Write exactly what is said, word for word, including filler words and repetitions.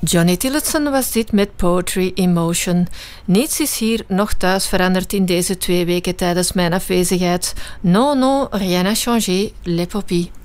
Johnny Tillotson was dit met Poetry in Motion. Niets is hier nog thuis veranderd in deze twee weken tijdens mijn afwezigheid. Non, non, rien n'a changé, les poppies.